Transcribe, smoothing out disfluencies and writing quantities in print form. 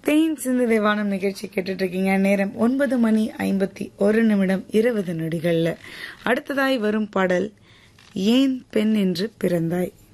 தேன் சிந்து வானம் நிகழ்ச்சி கேட்டுட்டு இருக்கீங்க. நேரம் 9:51 20 நொடிகள்ல அடுத்ததாய் வரும் பாடல் ஏன் பெண் என்று பிறந்தாய்.